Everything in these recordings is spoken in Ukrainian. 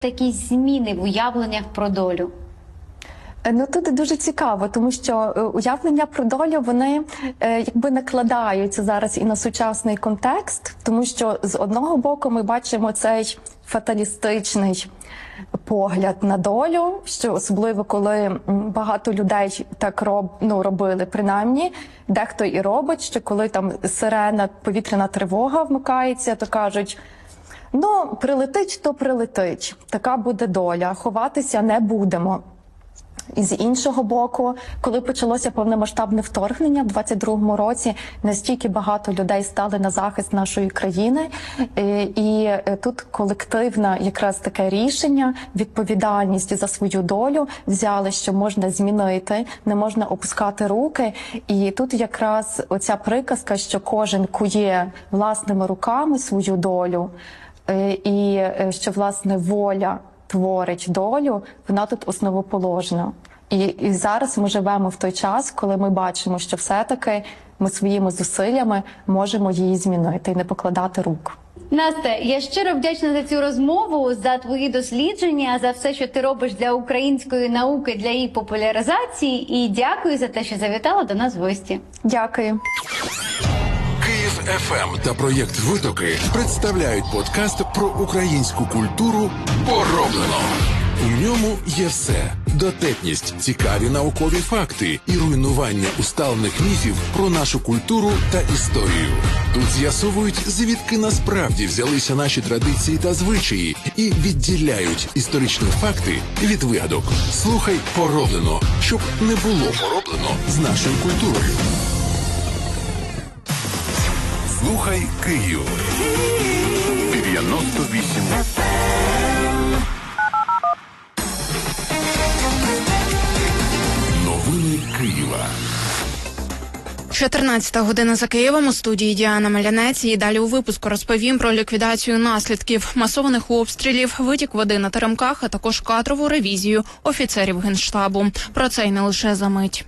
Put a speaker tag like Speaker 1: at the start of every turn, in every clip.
Speaker 1: якісь зміни в уявленнях про долю?
Speaker 2: Ну, тут дуже цікаво, тому що уявлення про долю, вони якби накладаються зараз і на сучасний контекст, тому що з одного боку ми бачимо цей фаталістичний погляд на долю, що особливо коли багато людей так робили, принаймні, дехто і робить, що коли там сирена, повітряна тривога вмикається, то кажуть: ну, прилетить, то прилетить, така буде доля, ховатися не будемо. І з іншого боку, коли почалося повномасштабне вторгнення в 22-му році, настільки багато людей стали на захист нашої країни, і тут колективне якраз таке рішення, відповідальність за свою долю взяли, що можна змінити, не можна опускати руки. І тут якраз оця приказка, що кожен кує власними руками свою долю, і що, власне, воля творить долю, вона тут основоположна. І зараз ми живемо в той час, коли ми бачимо, що все-таки ми своїми зусиллями можемо її змінити і не покладати рук.
Speaker 1: Настя, я щиро вдячна за цю розмову, за твої дослідження, за все, що ти робиш для української науки, для її популяризації. І дякую за те, що завітала до нас в гості.
Speaker 2: Дякую.
Speaker 3: Київ ФМ та проєкт «Витоки» представляють подкаст про українську культуру «Пороблено». У ньому є все – дотепність, цікаві наукові факти і руйнування усталених міфів про нашу культуру та історію. Тут з'ясовують, звідки насправді взялися наші традиції та звичаї і відділяють історичні факти від вигадок. Слухай «Пороблено», щоб не було пороблено з нашою культурою. Слухай Київ. 98 Новини Києва.
Speaker 4: 14 година за Києвом, у студії Діана Мелянець. І далі у випуску розповім про ліквідацію наслідків масованих обстрілів, витік води на теремках, а також кадрову ревізію офіцерів Генштабу. Про це й не лише за мить.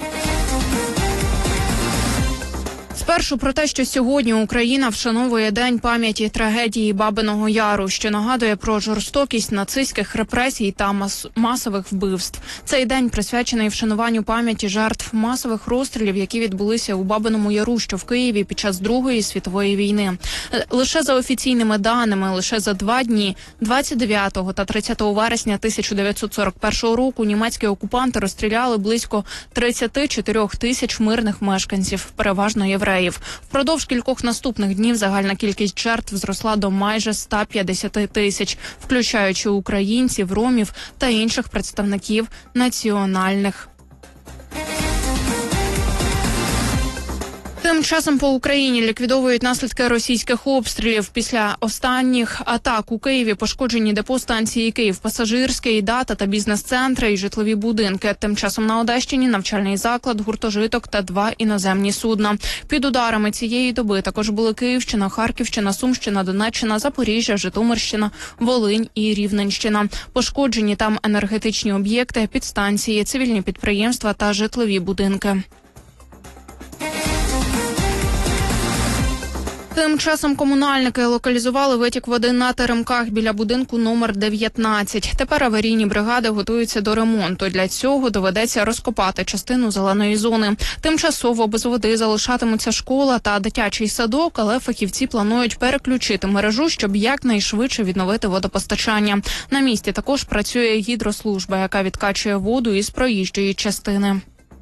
Speaker 4: Спершу про те, що сьогодні Україна вшановує День пам'яті трагедії Бабиного Яру, що нагадує про жорстокість нацистських репресій та масових вбивств. Цей день присвячений вшануванню пам'яті жертв масових розстрілів, які відбулися у Бабиному Яру, що в Києві під час Другої світової війни. Лише за офіційними даними, лише за 2 дні, 29 та 30 вересня 1941 року, німецькі окупанти розстріляли близько 34 тисяч мирних мешканців, переважно євреїв. Впродовж кількох наступних днів загальна кількість жертв зросла до майже 150 тисяч, включаючи українців, ромів та інших представників національних. Тим часом по Україні ліквідовують наслідки російських обстрілів. Після останніх атак у Києві пошкоджені депо станції Київ-Пасажирський, дата та бізнес-центри і житлові будинки. Тим часом на Одещині навчальний заклад, гуртожиток та 2 іноземні судна. Під ударами цієї доби також були Київщина, Харківщина, Сумщина, Донеччина, Запоріжжя, Житомирщина, Волинь і Рівненщина. Пошкоджені там енергетичні об'єкти, підстанції, цивільні підприємства та житлові будинки. Тим часом комунальники локалізували витік води на теремках біля будинку номер 19. Тепер аварійні бригади готуються до ремонту. Для цього доведеться розкопати частину зеленої зони. Тимчасово без води залишатимуться школа та дитячий садок, але фахівці планують переключити мережу, щоб якнайшвидше відновити водопостачання. На місці також працює гідрослужба, яка відкачує воду із проїжджої частини.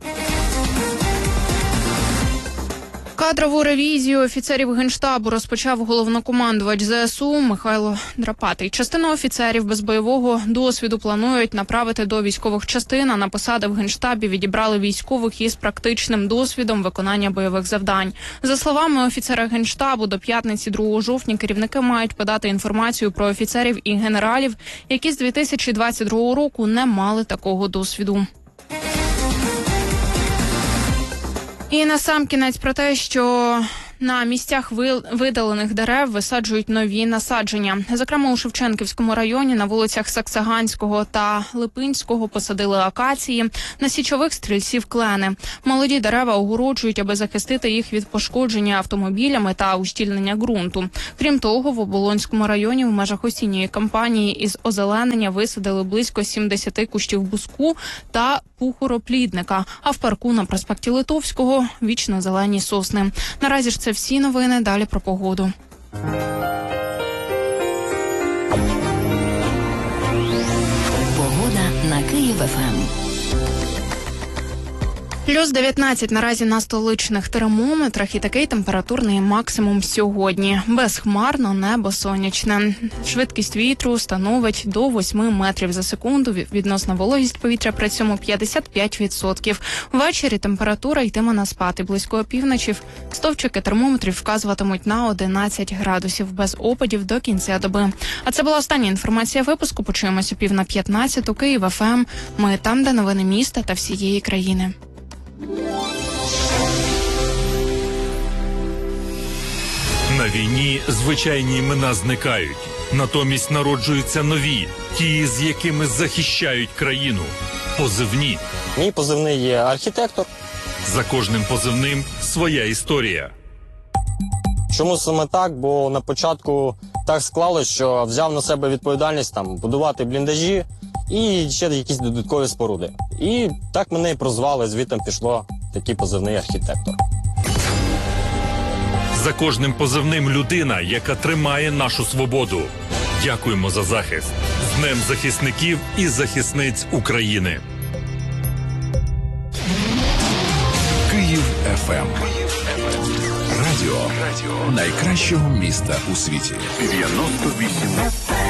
Speaker 4: Кадрову ревізію офіцерів Генштабу розпочав головнокомандувач ЗСУ Михайло Драпатий. Частину офіцерів без бойового досвіду планують направити до військових частин, а на посади в Генштабі відібрали військових із практичним досвідом виконання бойових завдань. За словами офіцера Генштабу, до п'ятниці 2 жовтня керівники мають подати інформацію про офіцерів і генералів, які з 2022 року не мали такого досвіду. І насамкінець про те, що на місцях видалених дерев висаджують нові насадження. Зокрема, у Шевченківському районі на вулицях Саксаганського та Липинського посадили акації, на січових стрільців клени. Молоді дерева огороджують, аби захистити їх від пошкодження автомобілями та ущільнення ґрунту. Крім того, в Оболонському районі в межах осінньої кампанії із озеленення висадили близько 70 кущів буску та пухороплідника, а в парку на проспекті Литовського – вічно-зелені сосни. Наразі ж це всі новини, далі про погоду.
Speaker 5: Погода на Київ-ФМ.
Speaker 4: Плюс 19 наразі на столичних термометрах і такий температурний максимум сьогодні. Безхмарно, небо сонячне. Швидкість вітру становить до 8 метрів за секунду. Відносна вологість повітря при цьому 55%. Ввечері температура йтиме на спад і близько опівночі стовпчики термометрів вказуватимуть на 11 градусів без опадів до кінця доби. А це була остання інформація випуску. Почуємося 14:15 Київ ФМ. Ми там, де новини міста та всієї країни.
Speaker 6: На війні звичайні імена зникають. Натомість народжуються нові, ті, з якими захищають країну. Позивні.
Speaker 7: Мій позивний є архітектор.
Speaker 6: За кожним позивним своя історія.
Speaker 7: Чому саме так? Бо на початку так склалось, що взяв на себе відповідальність будувати бліндажі і ще якісь додаткові споруди. І так мене і прозвали, звідти пішло такий позивний архітектор.
Speaker 6: За кожним позивним людина, яка тримає нашу свободу. Дякуємо за захист. З Днем захисників і захисниць України.
Speaker 3: Київ ФМ. Радіо найкращого міста у світі. 98.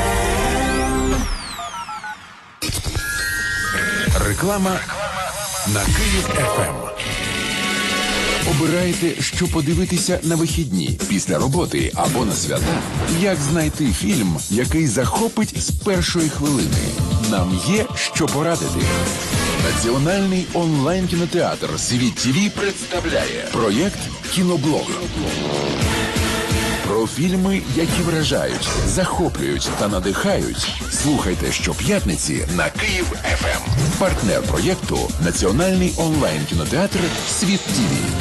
Speaker 3: Реклама на Київ ФМ. Обирайте, що подивитися на вихідні, після роботи або на свята. Як знайти фільм, який захопить з першої хвилини? Нам є що порадити. Національний онлайн-кінотеатр «Світ ТВ» представляє проєкт «Кіноблог». Про фільми, які вражають, захоплюють та надихають. Слухайте щоп'ятниці на Київ ФМ. Партнер проєкту – Національний онлайн-кінотеатр «Світ ТВ».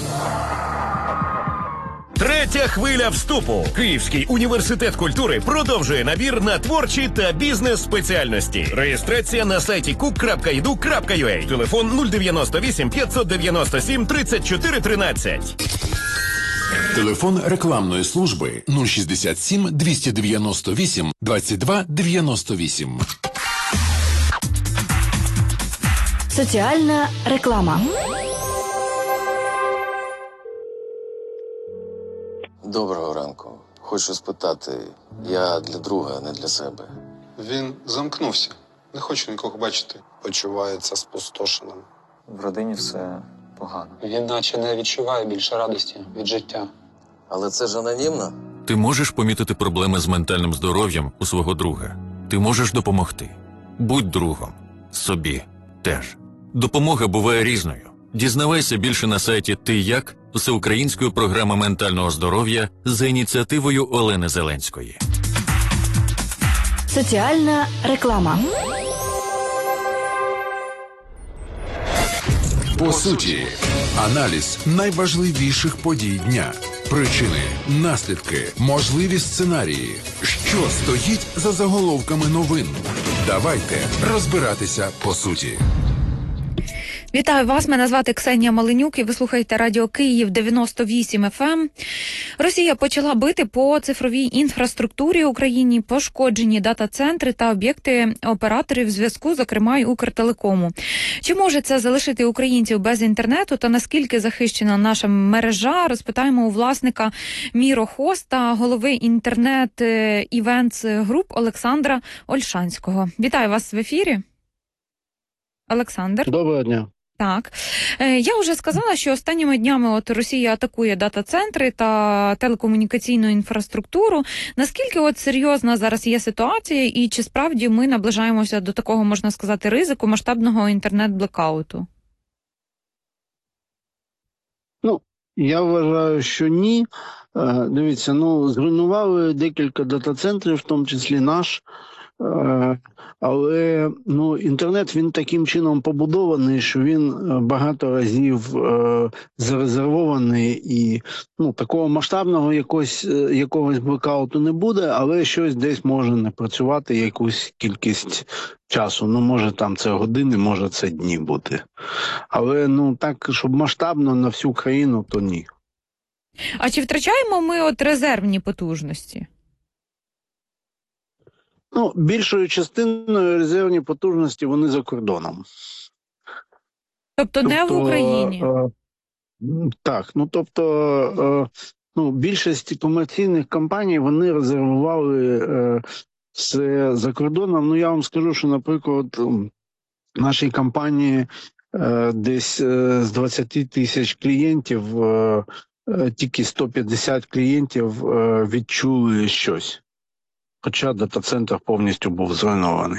Speaker 8: Третя хвиля вступу. Київський університет культури продовжує набір на творчі та бізнес-спеціальності. Реєстрація на сайті cook.edu.ua. Телефон 098 597 34 13.
Speaker 3: Телефон рекламної служби 067 298 22 98.
Speaker 5: Соціальна реклама.
Speaker 9: Доброго ранку. Хочу спитати, я для друга, не для себе.
Speaker 10: Він замкнувся. Не хоче нікого бачити. Почувається спустошеним.
Speaker 11: В родині все погано.
Speaker 12: Він наче не відчуває більше радості від життя.
Speaker 9: Але це ж анонімно.
Speaker 13: Ти можеш помітити проблеми з ментальним здоров'ям у свого друга. Ти можеш допомогти. Будь другом. Собі теж. Допомога буває різною. Дізнавайся більше на сайті «Ти як?» Всеукраїнської програми ментального здоров'я за ініціативою Олени Зеленської.
Speaker 5: Соціальна реклама.
Speaker 3: По суті, аналіз найважливіших подій дня. Причини, наслідки, можливі сценарії. Що стоїть за заголовками новин? Давайте розбиратися по суті.
Speaker 14: Вітаю вас, мене звати Ксенія Маленюк і ви слухаєте радіо Київ 98 ФМ. Росія почала бити по цифровій інфраструктурі Україні, пошкоджені дата-центри та об'єкти операторів зв'язку, зокрема й Укртелекому. Чи може це залишити українців без інтернету та наскільки захищена наша мережа, розпитаємо у власника Мірохост та голови інтернет-івентс груп Олександра Ольшанського. Вітаю вас в ефірі. Олександр.
Speaker 15: Доброго дня.
Speaker 14: Так. Я вже сказала, що останніми днями Росія атакує дата-центри та телекомунікаційну інфраструктуру. Наскільки серйозна зараз є ситуація і чи справді ми наближаємося до такого, можна сказати, ризику масштабного інтернет-блекауту?
Speaker 15: Я вважаю, що ні. Дивіться, зруйнували декілька дата-центрів, в тому числі наш. Але інтернет, він таким чином побудований, що він багато разів зарезервований і такого масштабного якогось блекауту не буде, але щось десь може не працювати якусь кількість часу. Може там це години, може це дні бути. Але так, щоб масштабно на всю країну, то ні.
Speaker 14: А чи втрачаємо ми резервні потужності?
Speaker 15: Більшою частиною резервні потужності вони за кордоном.
Speaker 14: Тобто не в Україні?
Speaker 15: Так, більшість комерційних компаній, вони резервували все за кордоном. Я вам скажу, що, наприклад, в нашій компанії десь з 20 тисяч клієнтів тільки 150 клієнтів відчули щось. Хоча дата-центр повністю був зруйнований.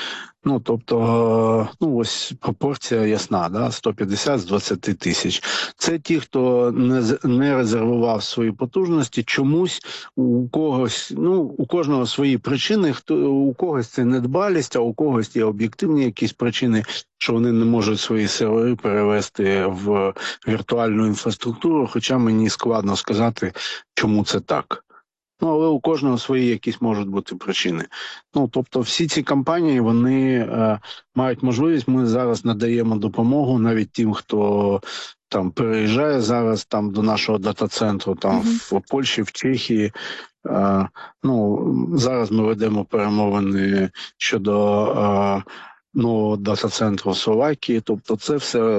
Speaker 15: Ось пропорція ясна, да? 150 з 20 тисяч. Це ті, хто не резервував свої потужності, чомусь у кожного свої причини, у когось це недбалість, а у когось є об'єктивні якісь причини, що вони не можуть свої сервери перевести в віртуальну інфраструктуру, хоча мені складно сказати, чому це так. Але у кожного свої якісь можуть бути причини. Всі ці компанії, вони мають можливість, ми зараз надаємо допомогу навіть тим, хто там переїжджає зараз до нашого дата-центру, в Польщі, в Чехії. Зараз ми ведемо перемовини щодо нового дата-центру в Словакії. Тобто це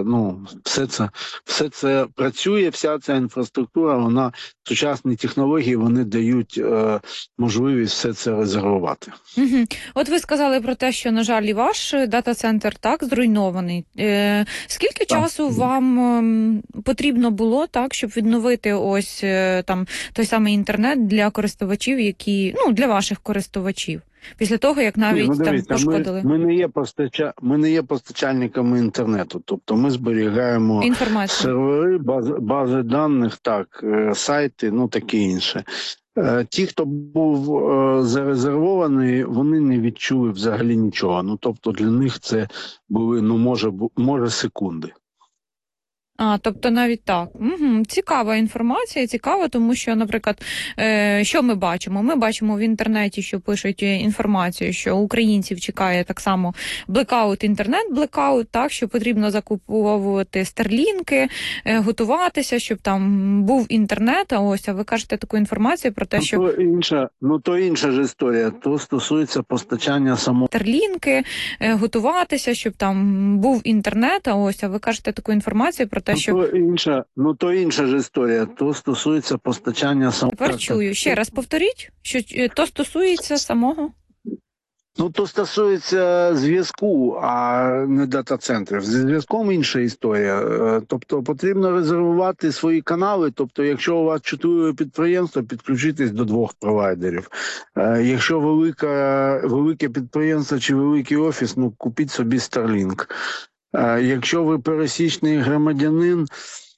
Speaker 15: все це працює, вся ця інфраструктура, сучасні технології, вони дають можливість все це резервувати.
Speaker 14: От ви сказали про те, що, на жаль, і ваш дата-центр зруйнований. Скільки часу вам потрібно було, щоб відновити ось той самий інтернет для користувачів, для ваших користувачів? Після того, як навіть пошкодили?
Speaker 15: Ми не є постачальниками інтернету. Тобто ми зберігаємо сервери, бази даних, сайти, таке інше. Ті, хто був зарезервований, вони не відчули взагалі нічого. Тобто для них це були, може секунди.
Speaker 14: Тобто навіть так. Цікава інформація, цікава, тому що, наприклад, що ми бачимо? Ми бачимо в інтернеті, що пишуть інформацію, що українців чекає так само блекаут, інтернет-блекаут, що потрібно закуповувати старлінки, готуватися, щоб там був інтернет, а ви кажете таку інформацію про те, що...
Speaker 15: То інша ж історія, то стосується постачання самого...
Speaker 14: Старлінки, готуватися, щоб там був інтернет, а ви кажете таку інформацію про те, що...
Speaker 15: То інша ж історія, то стосується постачання самого...
Speaker 14: Тепер чую. Ще раз повторіть, що то стосується самого...
Speaker 15: То стосується зв'язку, а не дата-центрів. Зі зв'язком інша історія. Тобто потрібно резервувати свої канали. Тобто, якщо у вас 4 підприємства, підключитись до 2 провайдерів. Якщо велике підприємство чи великий офіс, купіть собі Starlink. Якщо ви пересічний громадянин,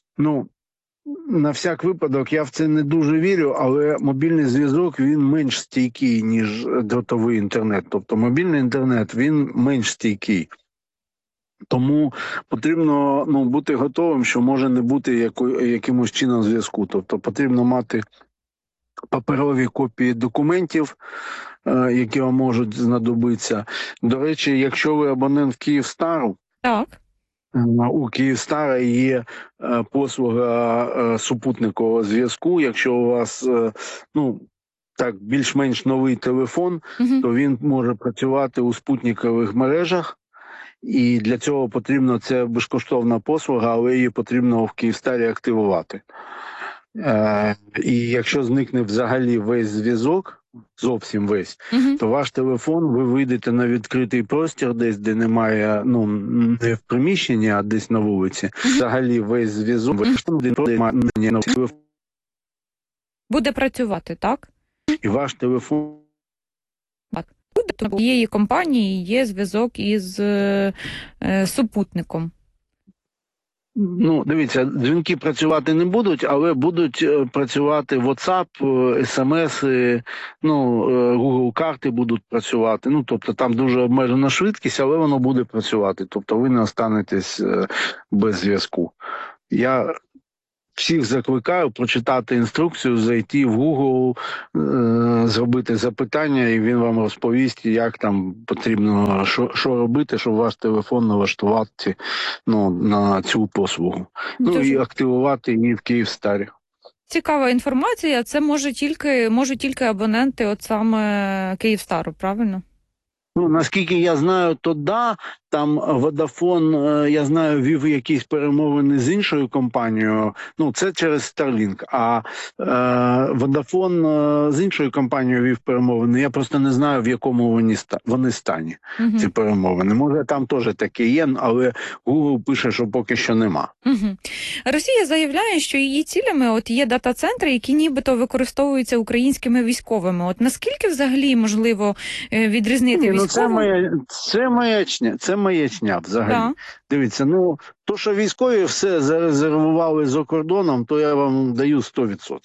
Speaker 15: на всяк випадок, я в це не дуже вірю, але мобільний зв'язок, він менш стійкий, ніж дротовий інтернет. Тобто мобільний інтернет, він менш стійкий. Тому потрібно бути готовим, що може не бути якимось чином зв'язку. Тобто потрібно мати паперові копії документів, які вам можуть знадобитися. До речі, якщо ви абонент Київстару, у Київстара є послуга супутникового зв'язку. Якщо у вас більш-менш новий телефон, то він може працювати у спутникових мережах. І для цього потрібно, це безкоштовна послуга, але її потрібно в Київстарі активувати. І якщо зникне взагалі весь зв'язок, зовсім весь, то ваш телефон, ви вийдете на відкритий простір десь, де немає, не в приміщенні, а десь на вулиці. Взагалі весь зв'язок
Speaker 14: буде працювати, так?
Speaker 15: І ваш телефон...
Speaker 14: У її компанії є зв'язок із супутником.
Speaker 15: Ну, дивіться, дзвінки працювати не будуть, але будуть працювати WhatsApp, SMS, Google карти будуть працювати. Ну, тобто там дуже обмежена швидкість, але воно буде працювати. Тобто ви не останетесь без зв'язку. Я всіх закликаю прочитати інструкцію, зайти в Google, зробити запитання, і він вам розповість, як там потрібно, що робити, щоб ваш телефон налаштувати на цю послугу. І активувати її в Київстарі.
Speaker 14: Цікава інформація. Це можуть тільки абоненти от саме Київстару, правильно?
Speaker 15: Ну, наскільки я знаю, то да, там Vodafone, я знаю, вів якісь перемовини з іншою компанією, це через Starlink, а Vodafone з іншою компанією вів перемовини, я просто не знаю, в якому вони стані, ці перемовини. Може, там теж таке є, але Google пише, що поки що нема.
Speaker 14: Росія заявляє, що її цілями є дата-центри, які нібито використовуються українськими військовими. От наскільки взагалі можливо відрізнити військових?
Speaker 15: Це маячня взагалі. Да. Дивіться, то, що військові все зарезервували за кордоном, то я вам даю 100%.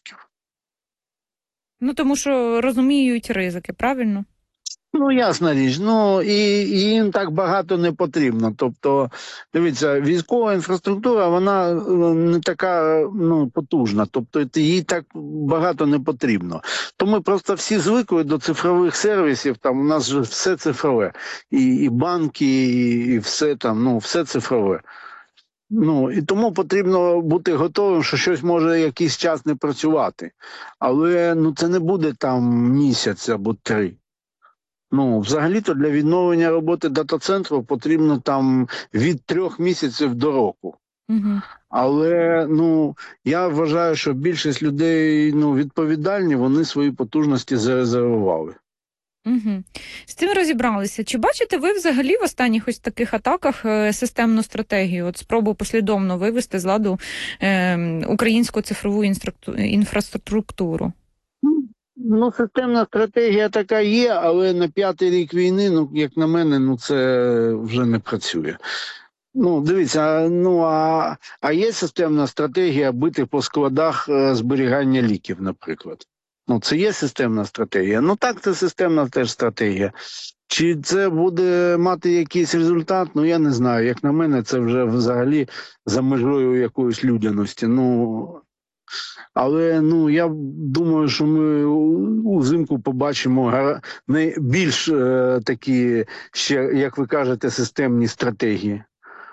Speaker 14: Тому що розуміють ризики, правильно?
Speaker 15: Ясна річ. І їм так багато не потрібно. Тобто, дивіться, військова інфраструктура, вона не така потужна. Тобто, їй так багато не потрібно. То ми просто всі звикли до цифрових сервісів, там у нас же все цифрове. І банки, і все там, все цифрове. І тому потрібно бути готовим, що щось може якийсь час не працювати. Але це не буде там місяць або 3. Взагалі-то для відновлення роботи дата-центру потрібно там від 3 місяців до року. Але, я вважаю, що більшість людей, відповідальні, вони свої потужності зарезервували.
Speaker 14: З цим розібралися. Чи бачите ви взагалі в останніх ось таких атаках системну стратегію, спробу послідовно вивести з ладу українську цифрову інфраструктуру?
Speaker 15: Системна стратегія така є, але на 5-й рік війни, як на мене, це вже не працює. Дивіться, а є системна стратегія бити по складах зберігання ліків, наприклад. Це є системна стратегія. Так, це системна теж стратегія. Чи це буде мати якийсь результат? Я не знаю. Як на мене, це вже взагалі за межою якоїсь людяності. Але, я думаю, що ми узимку побачимо більш такі, ще, як ви кажете, системні стратегії.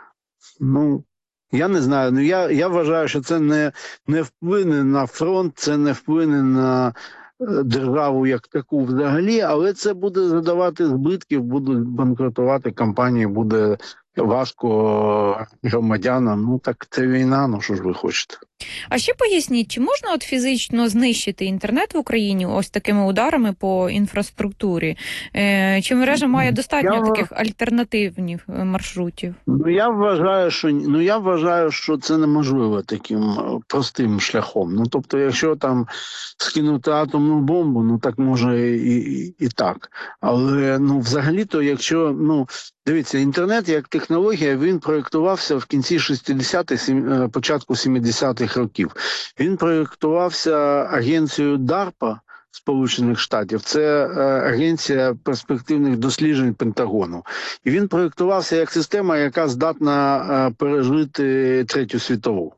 Speaker 15: Я не знаю. Я вважаю, що це не вплине на фронт, це не вплине на державу як таку взагалі, але це буде задавати збитків, будуть банкрутувати компанії, буде важко громадянам. Так це війна, що ж ви хочете.
Speaker 14: А ще поясніть, чи можна фізично знищити інтернет в Україні ось такими ударами по інфраструктурі? Чи мережа має достатньо таких альтернативних маршрутів?
Speaker 15: Я вважаю, що це неможливо таким простим шляхом. Тобто, якщо там скинути атомну бомбу, так може і так. Але, взагалі-то, якщо, дивіться, інтернет як технологія, він проєктувався в кінці 60-х, початку 70-х років. Він проєктувався агенцією DARPA Сполучених Штатів. Це агенція перспективних досліджень Пентагону. І він проєктувався як система, яка здатна пережити Третю світову.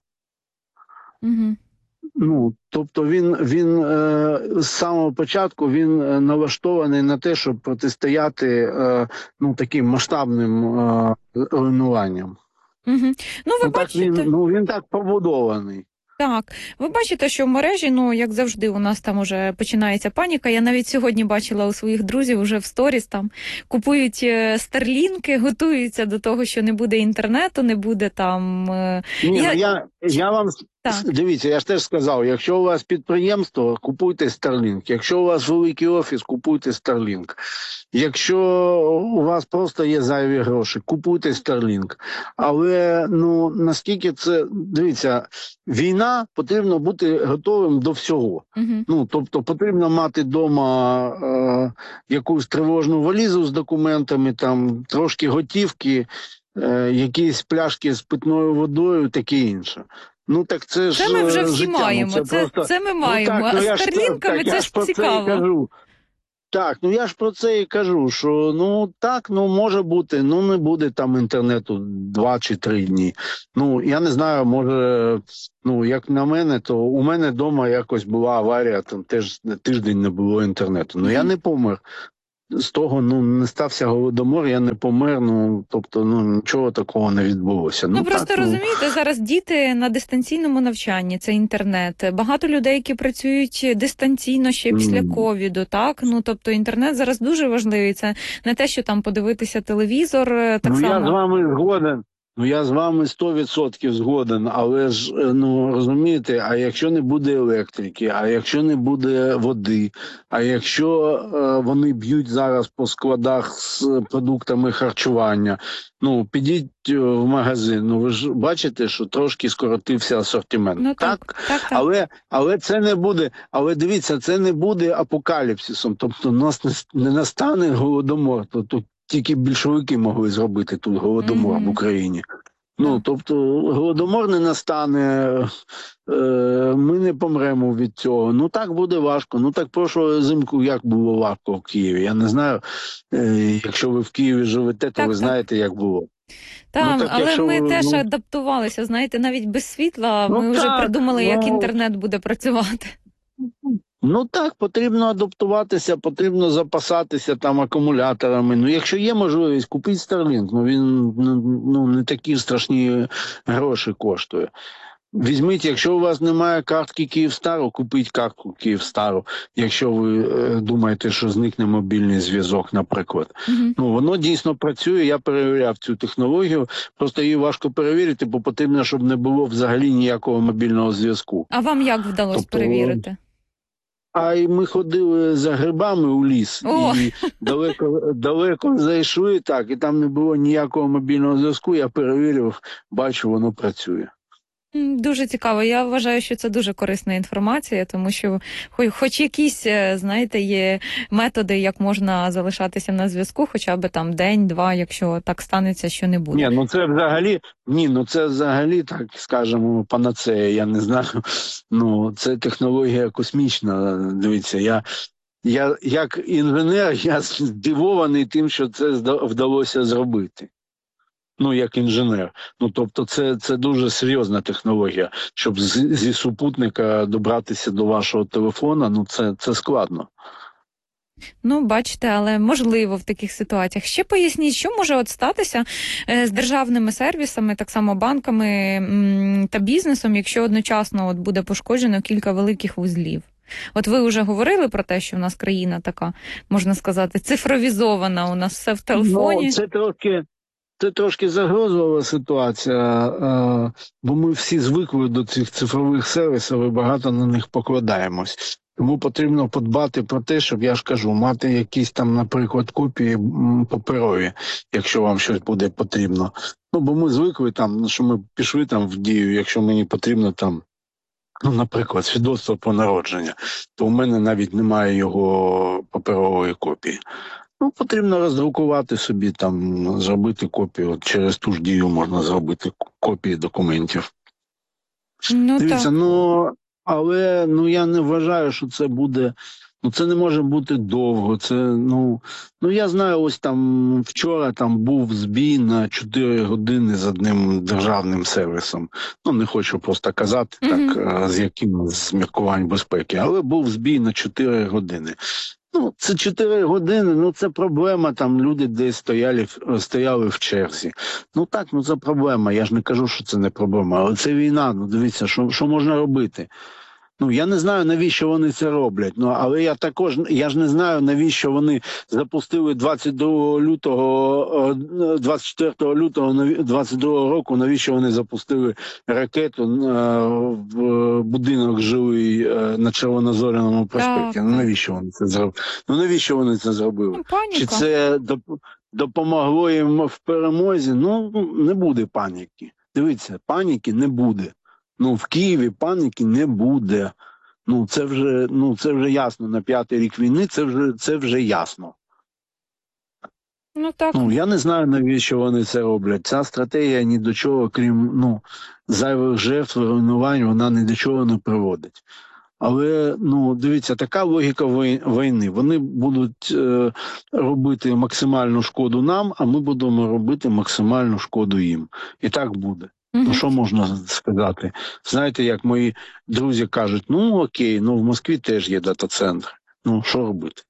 Speaker 15: Тобто він з самого початку він налаштований на те, щоб протистояти таким масштабним руйнуванням.
Speaker 14: Ви бачите...
Speaker 15: він так побудований.
Speaker 14: Так, ви бачите, що в мережі, як завжди, у нас там уже починається паніка. Я навіть сьогодні бачила у своїх друзів уже в сторіс, там купують старлінки, готуються до того, що не буде інтернету, не буде там...
Speaker 15: Я вам... Дивіться, я ж теж сказав, якщо у вас підприємство, купуйте Starlink. Якщо у вас великий офіс, купуйте Starlink. Якщо у вас просто є зайві гроші, купуйте Starlink. Але, наскільки це... Дивіться, війна, потрібно бути готовим до всього. Тобто, потрібно мати вдома якусь тривожну валізу з документами, там, трошки готівки, якісь пляшки з питною водою, таке інше. Ну так це ж
Speaker 14: Це ми вже всі
Speaker 15: життя.
Speaker 14: маємо, це ми маємо, а з перлінками це ж цікаво.
Speaker 15: Так, ну я ж про це і кажу, що може бути, не буде там інтернету 2 чи 3 дні. Ну, я не знаю, може, як на мене, то у мене вдома якось була аварія, там теж тиждень не було інтернету. Ну, я не помер. З того, не стався голодомор, я не помер, тобто, нічого такого не відбулося.
Speaker 14: Просто розумієте, зараз діти на дистанційному навчанні, це інтернет. Багато людей, які працюють дистанційно ще після ковіду, так? Тобто інтернет зараз дуже важливий, це не те, що там подивитися телевізор, так само.
Speaker 15: Я з вами згоден. Я з вами 100% згоден, але ж, розумієте, а якщо не буде електрики, а якщо не буде води, а якщо вони б'ють зараз по складах з продуктами харчування, підіть в магазин, ви ж бачите, що трошки скоротився асортимент. Так. Але це не буде, але дивіться, це не буде апокаліпсисом, тобто у нас не настане голодомор, тут тільки більшовики могли зробити тут голодомор в Україні. Тобто голодомор не настане, ми не помремо від цього. Так буде важко. Так прошлого взимку як було важко в Києві? Я не знаю, якщо ви в Києві живете, то ви знаєте, як було.
Speaker 14: Але ми теж адаптувалися, знаєте, навіть без світла ми вже придумали, як інтернет буде працювати.
Speaker 15: Так, потрібно адаптуватися, потрібно запасатися там акумуляторами. Якщо є можливість, купіть Starlink, він не такі страшні гроші коштує. Візьміть, якщо у вас немає картки Київстару, купіть картку Київстару, якщо ви думаєте, що зникне мобільний зв'язок, наприклад. Воно дійсно працює, я перевіряв цю технологію, просто її важко перевірити, бо потрібно, щоб не було взагалі ніякого мобільного зв'язку.
Speaker 14: А вам як вдалося перевірити?
Speaker 15: А й ми ходили за грибами у ліс, і далеко зайшли, і там не було ніякого мобільного зв'язку, я перевірив, бачу, воно працює.
Speaker 14: Дуже цікаво. Я вважаю, що це дуже корисна інформація, тому що хоч якісь, знаєте, є методи, як можна залишатися на зв'язку, хоча б там день-два, якщо так станеться, що не буде.
Speaker 15: Це взагалі, так скажемо, панацея, я не знаю. Це технологія космічна. Дивіться, я як інженер, я здивований тим, що це вдалося зробити. Як інженер. Тобто це дуже серйозна технологія. Щоб зі супутника добратися до вашого телефона, це складно.
Speaker 14: Бачите, але можливо в таких ситуаціях. Ще поясніть, що може статися з державними сервісами, так само банками та бізнесом, якщо одночасно буде пошкоджено кілька великих вузлів. От ви вже говорили про те, що в нас країна така, можна сказати, цифровізована, у нас все в телефоні.
Speaker 15: Це трошки загрозлива ситуація, бо ми всі звикли до цих цифрових сервісів і багато на них покладаємось. Тому потрібно подбати про те, щоб, я ж кажу, мати якісь там, наприклад, копії паперові, якщо вам щось буде потрібно. Бо ми звикли там, що ми пішли там в дію, якщо мені потрібно там, наприклад, свідоцтво про народження, то у мене навіть немає його паперової копії. Потрібно роздрукувати собі, там, зробити копію. Через ту ж дію можна зробити копії документів. Дивіться, але я не вважаю, що це буде, це не може бути довго. Це, я знаю, ось там вчора там був збій на 4 години з одним державним сервісом. Не хочу просто казати, так, з яким з міркувань безпеки, але був збій на 4 години. Це 4 години, це проблема, там люди десь стояли в черзі. Це проблема, я ж не кажу, що це не проблема, але це війна, дивіться, що можна робити. Я не знаю, навіщо вони це роблять, але я ж не знаю, навіщо вони запустили 24 лютого 22 року, навіщо вони запустили ракету в будинок жилий на Червонозоряному проспекті. Навіщо вони це зробили? Навіщо вони це зробили? Чи це допомогло їм в перемозі? Не буде паніки. Дивіться, паніки не буде. В Києві паніки не буде. Це вже ясно. На 5-й рік війни це вже ясно.
Speaker 14: Ну так.
Speaker 15: Я не знаю, навіщо вони це роблять. Ця стратегія ні до чого, крім зайвих жертв, руйнувань, вона ні до чого не приводить. Але, дивіться, така логіка війни. Вони будуть робити максимальну шкоду нам, а ми будемо робити максимальну шкоду їм. І так буде. Що можна сказати? Знаєте, як мої друзі кажуть, окей, в Москві теж є дата-центр. Що робити?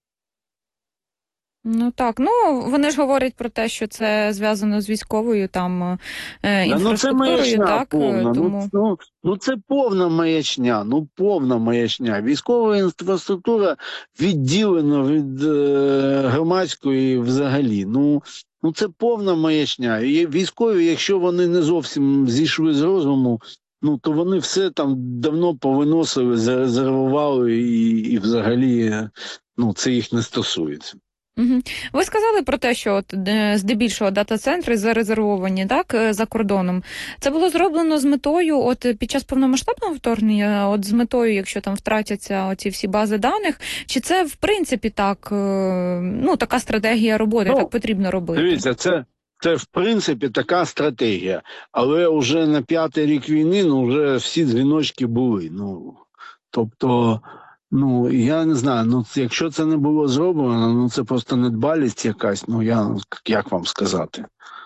Speaker 14: Ну так, вони ж говорять про те, що це зв'язано з військовою інфраструктурою,
Speaker 15: це маячня,
Speaker 14: так?
Speaker 15: повна.
Speaker 14: Тому...
Speaker 15: Це повна маячня, повна маячня. Військова інфраструктура відділена від громадської взагалі. Це повна маячня. І військові, якщо вони не зовсім зійшли з розуму, то вони все там давно повиносили, зарезервували і взагалі це їх не стосується.
Speaker 14: Ви сказали про те, що здебільшого дата-центри зарезервовані, так, за кордоном. Це було зроблено з метою, під час повномасштабного вторгнення, з метою, якщо там втратяться оці всі бази даних, чи це в принципі так, така стратегія роботи, так потрібно робити? Дивіться,
Speaker 15: це в принципі така стратегія, але вже на 5-й рік війни, вже всі дзвіночки були, тобто... я не знаю, якщо це не було зроблено, це просто недбалість якась, як вам сказати?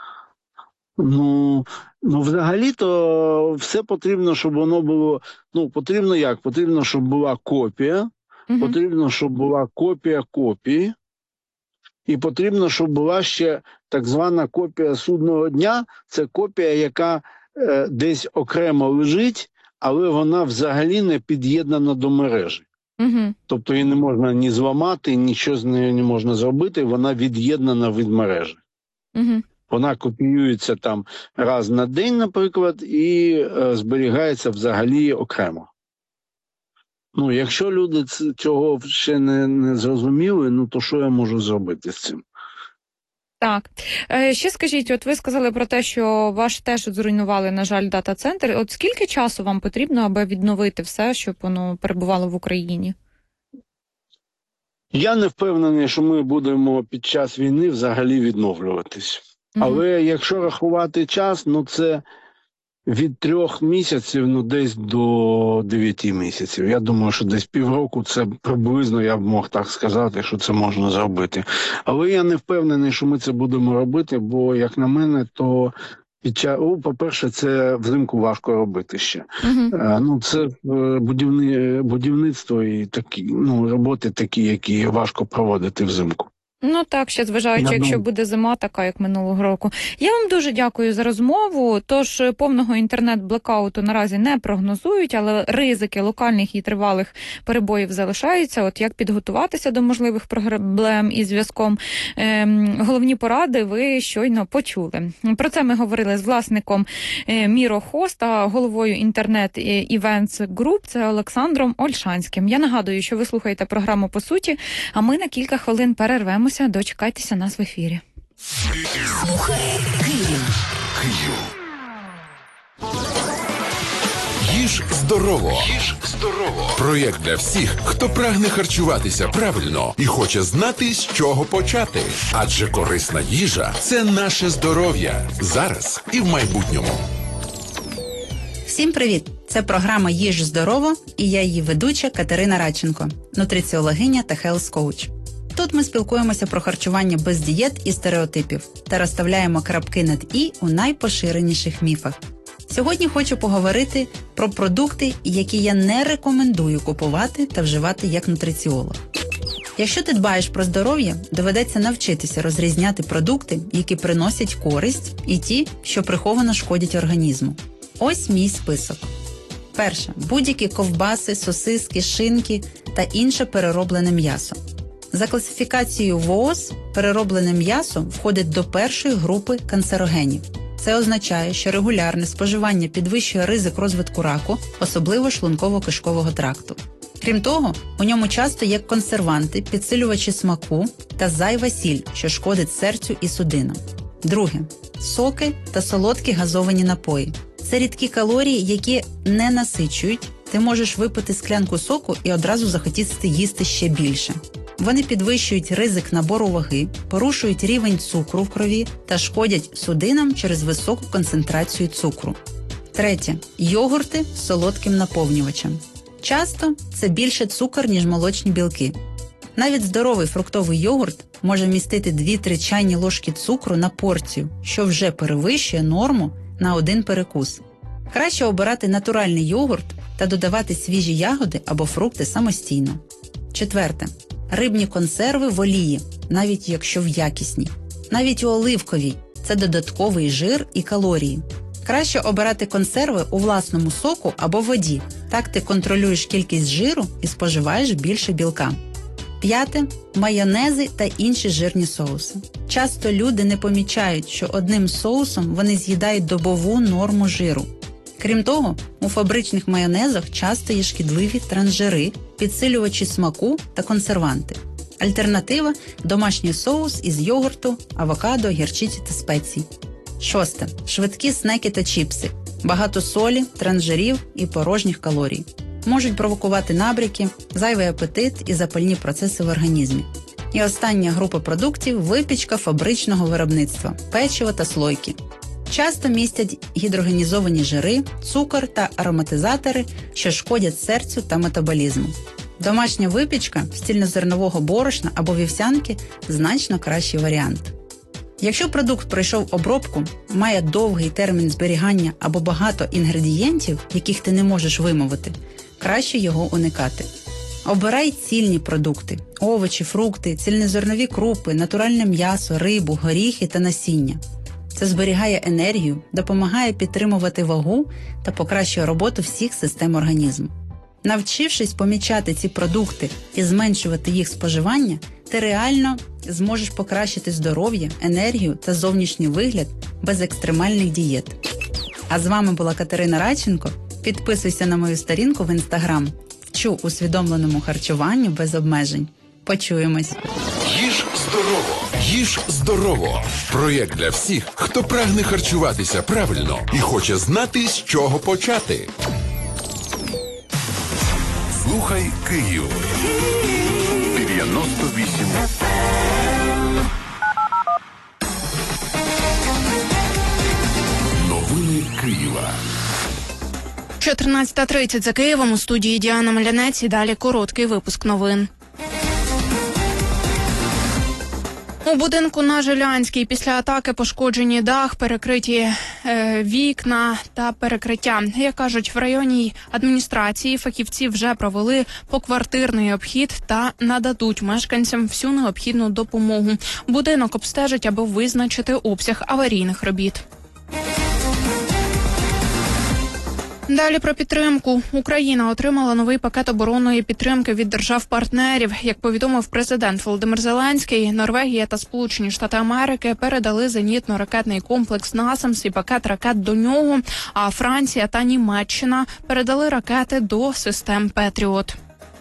Speaker 15: Взагалі-то все потрібно, щоб воно було, потрібно як? Потрібно, щоб була копія, потрібно, щоб була копія копії, і потрібно, щоб була ще так звана копія судного дня, це копія, яка десь окремо лежить, але вона взагалі не під'єднана до мережі. Тобто її не можна ні зламати, нічого з нею не можна зробити, вона від'єднана від мережі. Вона копіюється там раз на день, наприклад, і зберігається взагалі окремо. Якщо люди цього ще не зрозуміли, то що я можу зробити з цим?
Speaker 14: Так. Ще скажіть, ви сказали про те, що ваш теж зруйнували, на жаль, дата-центр. Скільки часу вам потрібно, аби відновити все, щоб воно перебувало в Україні?
Speaker 15: Я не впевнений, що ми будемо під час війни взагалі відновлюватись. Але якщо рахувати час, це від 3 місяців, десь до 9 місяців. Я думаю, що десь півроку це приблизно, я б мог так сказати, що це можна зробити. Але я не впевнений, що ми це будемо робити, бо, як на мене, то по-перше, це взимку важко робити ще. Це будівництво і такі, роботи такі, які важко проводити взимку.
Speaker 14: Так, ще зважаючи, якщо буде зима така, як минулого року. Я вам дуже дякую за розмову. Тож повного інтернет-блекауту наразі не прогнозують, але ризики локальних і тривалих перебоїв залишаються. Як підготуватися до можливих проблем із зв'язком. Головні поради ви щойно почули. Про це ми говорили з власником Miro Host та головою Internet Events Group, це Олександром Ольшанським. Я нагадую, що ви слухаєте програму «По суті», а ми на кілька хвилин перервемося. Дочекайтеся нас в ефірі.
Speaker 5: Слухай Київ.
Speaker 3: Їж здорово. Їж здорово. Проєкт для всіх, хто прагне харчуватися правильно і хоче знати, з чого почати. Адже корисна їжа – це наше здоров'я. Зараз і в майбутньому.
Speaker 16: Всім привіт! Це програма «Їж здорово» і я її ведуча Катерина Радченко, нутриціологиня та хелс-коуч. Тут ми спілкуємося про харчування без дієт і стереотипів та розставляємо крапки над «і» у найпоширеніших міфах. Сьогодні хочу поговорити про продукти, які я не рекомендую купувати та вживати як нутриціолог. Якщо ти дбаєш про здоров'я, доведеться навчитися розрізняти продукти, які приносять користь, і ті, що приховано шкодять організму. Ось мій список. Перше. Будь-які ковбаси, сосиски, шинки та інше перероблене м'ясо. За класифікацією ВООЗ, перероблене м'ясо входить до першої групи канцерогенів. Це означає, що регулярне споживання підвищує ризик розвитку раку, особливо шлунково-кишкового тракту. Крім того, у ньому часто є консерванти, підсилювачі смаку та зайва сіль, що шкодить серцю і судинам. Друге. Соки та солодкі газовані напої. Це рідкі калорії, які не насичують. Ти можеш випити склянку соку і одразу захотіти їсти ще більше. Вони підвищують ризик набору ваги, порушують рівень цукру в крові та шкодять судинам через високу концентрацію цукру. Третє. Йогурти з солодким наповнювачем. Часто це більше цукор, ніж молочні білки. Навіть здоровий фруктовий йогурт може містити 2-3 чайні ложки цукру на порцію, що вже перевищує норму на один перекус. Краще обирати натуральний йогурт та додавати свіжі ягоди або фрукти самостійно. Четверте. Рибні консерви в олії, навіть якщо в якісній. Навіть у оливковій – це додатковий жир і калорії. Краще обирати консерви у власному соку або воді. Так ти контролюєш кількість жиру і споживаєш більше білка. П'яте. Майонези та інші жирні соуси. Часто люди не помічають, що одним соусом вони з'їдають добову норму жиру. Крім того, у фабричних майонезах часто є шкідливі трансжири, підсилювачі смаку та консерванти. Альтернатива – домашній соус із йогурту, авокадо, гірчиці та спецій. Шосте. Швидкі снеки та чіпси. Багато солі, трансжирів і порожніх калорій. Можуть провокувати набряки, зайвий апетит і запальні процеси в організмі. І остання група продуктів – випічка фабричного виробництва, печиво та слойки. Часто містять гідрогенізовані жири, цукор та ароматизатори, що шкодять серцю та метаболізму. Домашня випічка з цільнозернового борошна або вівсянки – значно кращий варіант. Якщо продукт пройшов обробку, має довгий термін зберігання або багато інгредієнтів, яких ти не можеш вимовити, краще його уникати. Обирай цільні продукти – овочі, фрукти, цільнозернові крупи, натуральне м'ясо, рибу, горіхи та насіння. Це зберігає енергію, допомагає підтримувати вагу та покращує роботу всіх систем організму. Навчившись помічати ці продукти і зменшувати їх споживання, ти реально зможеш покращити здоров'я, енергію та зовнішній вигляд без екстремальних дієт. А з вами була Катерина Радченко. Підписуйся на мою сторінку в Інстаграм. Вчу усвідомленому харчуванню без обмежень. Почуємось.
Speaker 3: Їж здорово! Їж здорово! Проєкт для всіх, хто прагне харчуватися правильно і хоче знати, з чого почати. Слухай Київ. 98. Новини Києва.
Speaker 4: 14:30 за Києвом, у студії Діана Малянець і далі короткий випуск новин. У будинку на Жилянській після атаки пошкоджені дах, перекриті вікна та перекриття. Як кажуть, в районній адміністрації фахівці вже провели поквартирний обхід та нададуть мешканцям всю необхідну допомогу. Будинок обстежать, аби визначити обсяг аварійних робіт. Далі про підтримку. Україна отримала новий пакет оборонної підтримки від держав-партнерів. Як повідомив президент Володимир Зеленський, Норвегія та Сполучені Штати Америки передали зенітно-ракетний комплекс «Насамс» і пакет ракет до нього, а Франція та Німеччина передали ракети до систем «Петріот».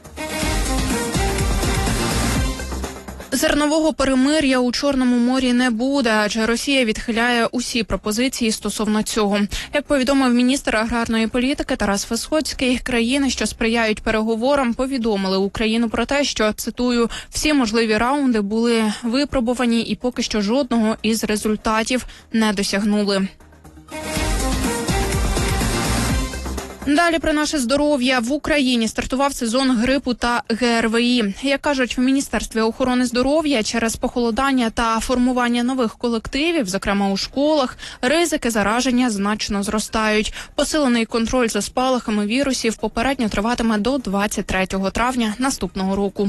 Speaker 4: Зернового перемир'я у Чорному морі не буде, адже Росія відхиляє усі пропозиції стосовно цього. Як повідомив міністр аграрної політики Тарас Висоцький, країни, що сприяють переговорам, повідомили Україну про те, що, цитую, «всі можливі раунди були випробувані і поки що жодного із результатів не досягнули». Далі про наше здоров'я. В Україні стартував сезон грипу та ГРВІ. Як кажуть в Міністерстві охорони здоров'я, через похолодання та формування нових колективів, зокрема у школах, ризики зараження значно зростають. Посилений контроль за спалахами вірусів попередньо триватиме до 23 травня наступного року.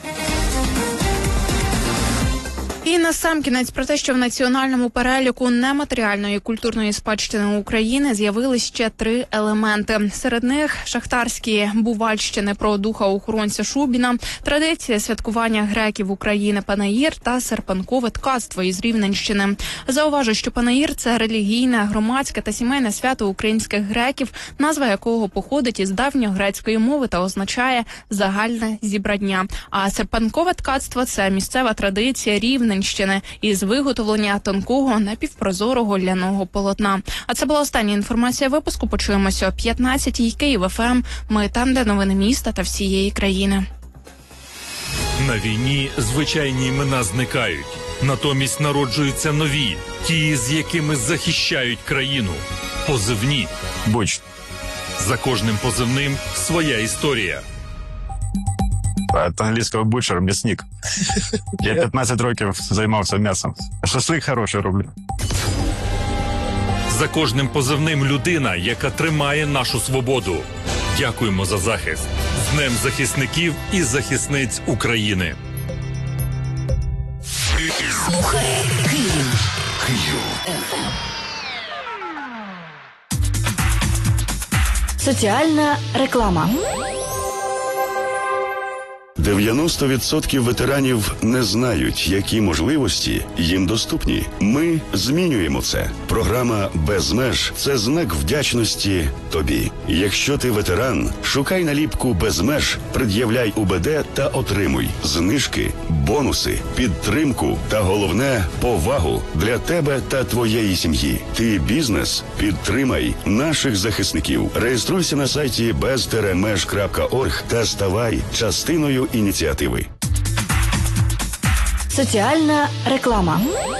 Speaker 4: І насамкінець про те, що в національному переліку нематеріальної культурної спадщини України з'явились ще 3 елементи. Серед них шахтарські бувальщини про духа-охоронця Шубіна, традиція святкування греків України Панаїр та серпанкове ткацтво із Рівненщини. Зауважу, що Панаїр – це релігійне, громадське та сімейне свято українських греків, назва якого походить із давньогрецької мови та означає «загальне зібрання». А серпанкове ткацтво – це місцева традиція Рівненщини із виготовлення тонкого напівпрозорого ляного полотна. А це була остання інформація випуску. Почуємося о 15-й. Київ ФМ. Ми там, де новини міста та всієї країни.
Speaker 6: На війні звичайні імена зникають. Натомість народжуються нові, ті, з якими захищають країну. Позивні.
Speaker 17: Буч.
Speaker 6: За кожним позивним своя історія.
Speaker 17: От англійського бучер, м'ясник. Я 15 років займався м'ясом. Шашлик хороший роблю.
Speaker 6: За кожним позивним людина, яка тримає нашу свободу. Дякуємо за захист. З Днем захисників і захисниць України.
Speaker 5: Слухай Київ. Соціальна реклама.
Speaker 18: 90% ветеранів не знають, які можливості їм доступні. Ми змінюємо це. Програма «Без меж» – це знак вдячності тобі. Якщо ти ветеран, шукай наліпку «Без меж», пред'являй УБД та отримуй знижки, бонуси, підтримку та, головне, повагу для тебе та твоєї сім'ї. Ти бізнес? Підтримай наших захисників. Реєструйся на сайті bez-меж.org та ставай частиною ініціативи.
Speaker 5: Соціальна реклама.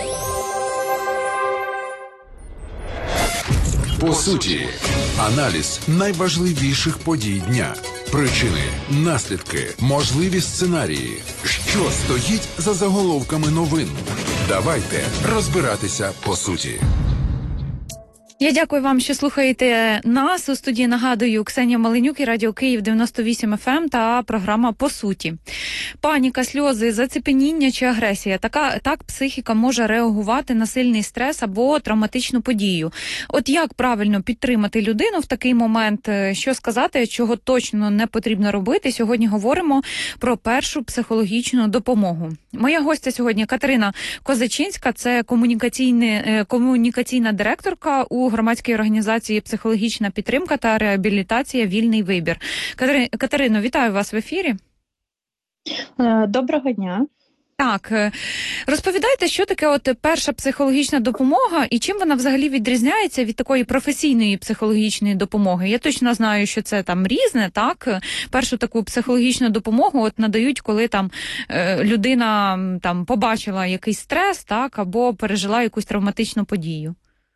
Speaker 3: По суті, аналіз найважливіших подій дня. Причини, наслідки, можливі сценарії. Що стоїть за заголовками новин? Давайте розбиратися по суті.
Speaker 14: Я дякую вам, що слухаєте нас. У студії, нагадую, Ксенія Маленюк і Радіо Київ 98 FM та програма «По суті». Паніка, сльози, зацепеніння чи агресія. Так психіка може реагувати на сильний стрес або травматичну подію. От як правильно підтримати людину в такий момент? Що сказати, чого точно не потрібно робити? Сьогодні говоримо про першу психологічну допомогу. Моя гостя сьогодні Катерина Козачинська, це комунікаційна директорка у громадській організації «Психологічна підтримка та реабілітація. Вільний вибір». Катерино, вітаю вас в ефірі.
Speaker 19: Доброго дня.
Speaker 14: Так, розповідайте, що таке от перша психологічна допомога і чим вона взагалі відрізняється від такої професійної психологічної допомоги? Я точно знаю, що це там різне, так? Першу таку психологічну допомогу от надають, коли там людина там побачила якийсь стрес, так, або пережила якусь травматичну подію.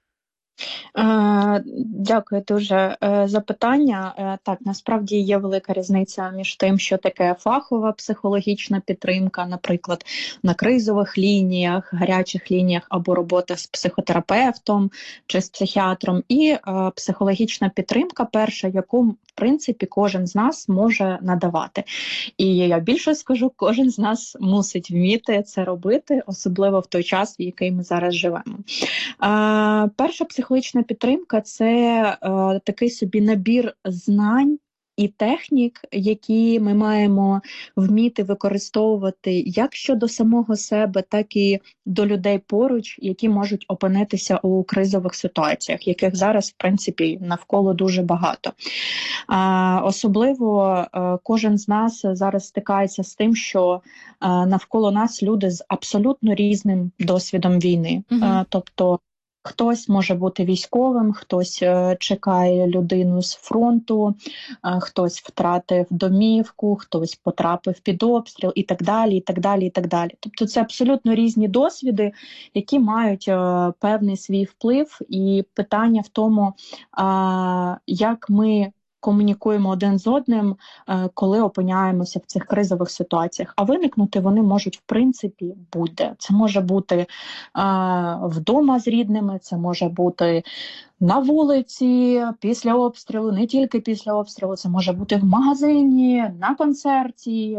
Speaker 19: Дякую дуже за питання. Так, насправді є велика різниця між тим, що таке фахова психологічна підтримка, наприклад, на кризових лініях, гарячих лініях або робота з психотерапевтом чи з психіатром, і психологічна підтримка перша, яку, в принципі, кожен з нас може надавати. І я більше скажу, кожен з нас мусить вміти це робити, особливо в той час, в який ми зараз живемо. Перша психологічна підтримка – це такий собі набір знань і технік, які ми маємо вміти використовувати як щодо самого себе, так і до людей поруч, які можуть опинитися у кризових ситуаціях, яких зараз, в принципі, навколо дуже багато. Особливо кожен з нас зараз стикається з тим, що навколо нас люди з абсолютно різним досвідом війни. Тобто хтось може бути військовим, хтось чекає людину з фронту, хтось втратив домівку, хтось потрапив під обстріл і так далі, і так далі, і так далі. Тобто це абсолютно різні досвіди, які мають певний свій вплив, і питання в тому, як ми комунікуємо один з одним, коли опиняємося в цих кризових ситуаціях. А виникнути вони можуть, в принципі, будь-де. Це може бути вдома з рідними, це може бути на вулиці, після обстрілу, не тільки після обстрілу, це може бути в магазині, на концерті,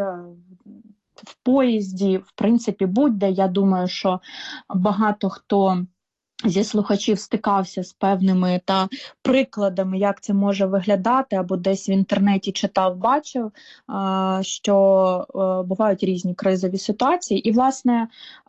Speaker 19: в поїзді, в принципі, будь-де. Я думаю, що багато хто зі слухачів стикався з певними прикладами, як це може виглядати, або десь в інтернеті читав, бачив, що бувають різні кризові ситуації. І, власне,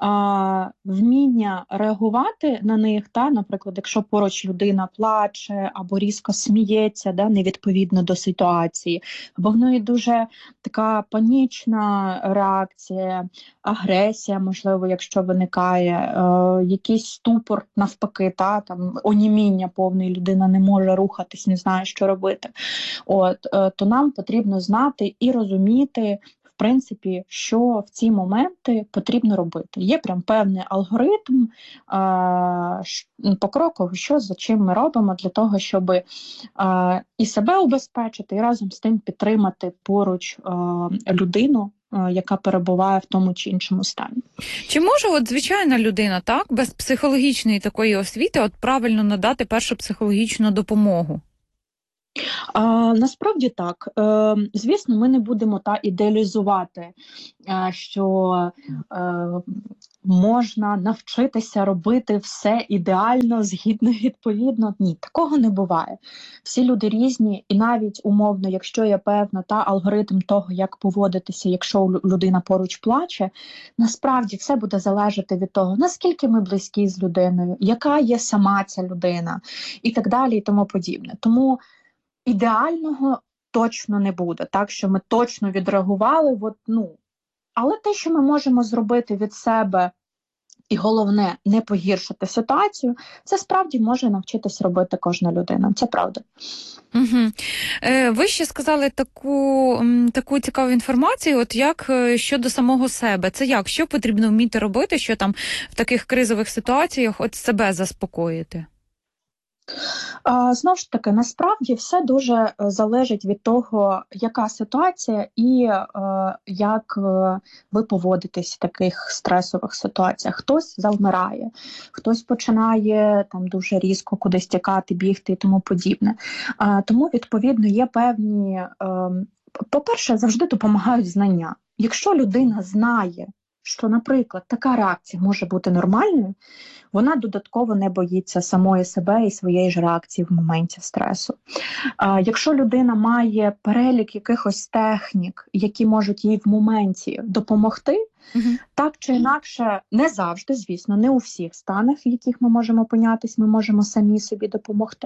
Speaker 19: вміння реагувати на них, наприклад, якщо поруч людина плаче, або різко сміється, невідповідно до ситуації, або в неї дуже така панічна реакція, агресія, можливо, якщо виникає, якийсь ступор, навпаки, там оніміння повне, людина не може рухатись, не знає, що робити. То нам потрібно знати і розуміти, в принципі, що в ці моменти потрібно робити. Є прям певний алгоритм покроково, що за чим ми робимо для того, щоб і себе убезпечити, і разом з тим підтримати поруч людину, яка перебуває в тому чи іншому стані.
Speaker 14: Чи може от звичайна людина, так, без психологічної такої освіти, от правильно надати першу психологічну допомогу?
Speaker 19: Насправді так. Звісно, ми не будемо ідеалізувати, що можна навчитися робити все ідеально, згідно, відповідно. Ні, такого не буває. Всі люди різні, і навіть умовно, якщо є певна алгоритм того, як поводитися, якщо людина поруч плаче, насправді все буде залежати від того, наскільки ми близькі з людиною, яка є сама ця людина, і так далі, і тому подібне. Тому ідеального точно не буде, так, що ми точно відреагували, але те, що ми можемо зробити від себе, і головне, не погіршити ситуацію, це справді може навчитись робити кожна людина. Це правда.
Speaker 14: Угу. Ви ще сказали таку цікаву інформацію, от як щодо самого себе. Це як? Що потрібно вміти робити, що там в таких кризових ситуаціях от себе заспокоїти?
Speaker 19: Знову ж таки, насправді все дуже залежить від того, яка ситуація і як ви поводитесь в таких стресових ситуаціях. Хтось завмирає, хтось починає дуже різко кудись тікати, бігти і тому подібне. Тому, відповідно, є певні... По-перше, завжди допомагають знання. Якщо людина знає, що, наприклад, така реакція може бути нормальною, вона додатково не боїться самої себе і своєї ж реакції в моменті стресу. Якщо людина має перелік якихось технік, які можуть їй в моменті допомогти, так чи інакше, не завжди, звісно, не у всіх станах, в яких ми можемо опинятись, ми можемо самі собі допомогти.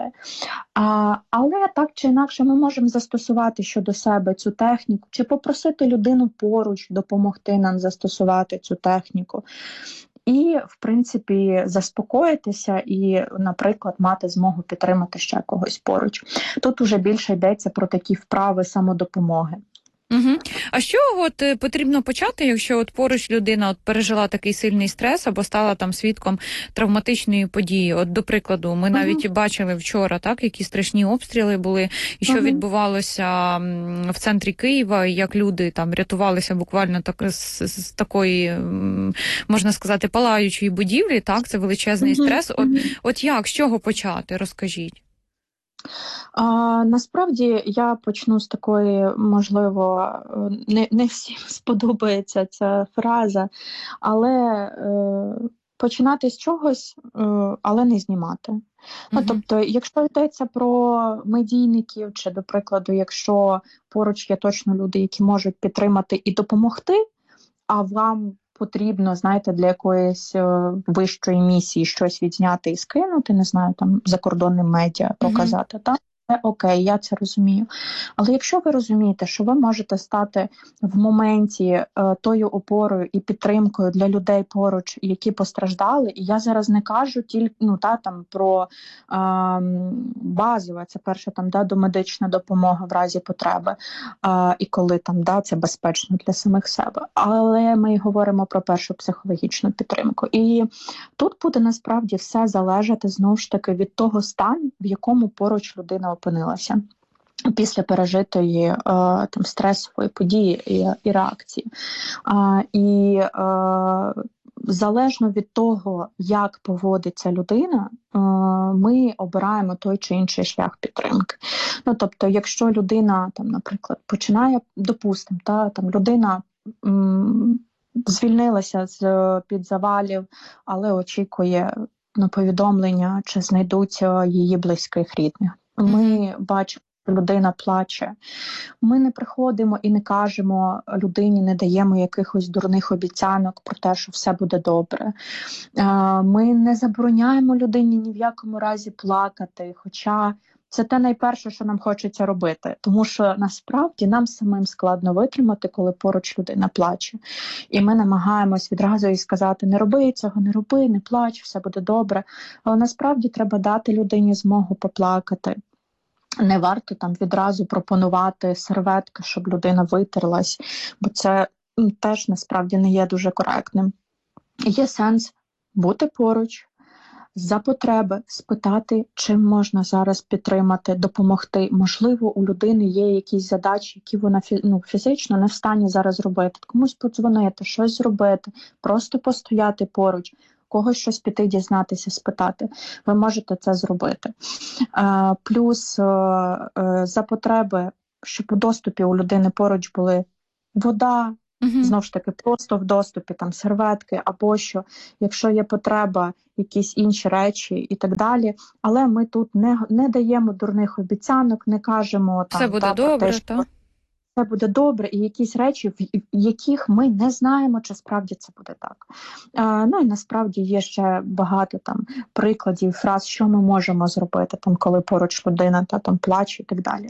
Speaker 19: Але так чи інакше ми можемо застосувати щодо себе цю техніку, чи попросити людину поруч допомогти нам застосувати цю техніку. І, в принципі, заспокоїтися і, наприклад, мати змогу підтримати ще когось поруч. Тут уже більше йдеться про такі вправи самодопомоги.
Speaker 14: Угу. А що потрібно почати, якщо поруч людина пережила такий сильний стрес або стала там свідком травматичної події? До прикладу, ми навіть бачили вчора, так, які страшні обстріли були, і що відбувалося в центрі Києва, і як люди там рятувалися буквально з такої, можна сказати, палаючої будівлі, так, це величезний стрес. От як, з чого почати? Розкажіть.
Speaker 19: Насправді я почну з такої, можливо, не всім сподобається ця фраза, але починати з чогось, але не знімати. Тобто, якщо йдеться про медійників, чи, до прикладу, якщо поруч є точно люди, які можуть підтримати і допомогти, а вам потрібно, знаєте, для якоїсь вищої місії щось відзняти і скинути, не знаю, там закордонним медіа показати, так? Окей, я це розумію. Але якщо ви розумієте, що ви можете стати в моменті тою опорою і підтримкою для людей поруч, які постраждали, і я зараз не кажу тільки про базове, це перше домедична допомога в разі потреби, і коли це безпечно для самих себе. Але ми говоримо про першу психологічну підтримку. І тут буде насправді все залежати знову ж таки від того стану, в якому поруч людина опинилася після пережитої стресової події і реакції. Залежно від того, як поводиться людина, ми обираємо той чи інший шлях підтримки. Тобто, якщо людина, наприклад, починає, допустимо, людина звільнилася з-під завалів, але очікує на повідомлення, чи знайдуть її близьких рідних. Ми бачимо, що людина плаче. Ми не приходимо і не кажемо людині, не даємо якихось дурних обіцянок про те, що все буде добре. Ми не забороняємо людині ні в якому разі плакати, хоча це те найперше, що нам хочеться робити. Тому що насправді нам самим складно витримати, коли поруч людина плаче. І ми намагаємось відразу їй сказати: не роби цього, не роби, не плач, все буде добре. Але насправді треба дати людині змогу поплакати. Не варто там відразу пропонувати серветки, щоб людина витерлась, бо це теж насправді не є дуже коректним. Є сенс бути поруч, за потреби спитати, чим можна зараз підтримати, допомогти. Можливо, у людини є якісь задачі, які вона фізично не в стані зараз робити. Комусь подзвонити, щось зробити, просто постояти поруч, когось щось піти, дізнатися, спитати. Ви можете це зробити. Плюс за потреби, щоб у доступі у людини поруч були вода, знову ж таки, просто в доступі, там, серветки або що, якщо є потреба, якісь інші речі і так далі. Але ми тут не даємо дурних обіцянок, не кажемо там,
Speaker 14: все буде добре, так?
Speaker 19: Все буде добре, і якісь речі, в яких ми не знаємо, чи справді це буде так. Ну і насправді є ще багато там прикладів, фраз, що ми можемо зробити, там, коли поруч людина там плаче і так далі.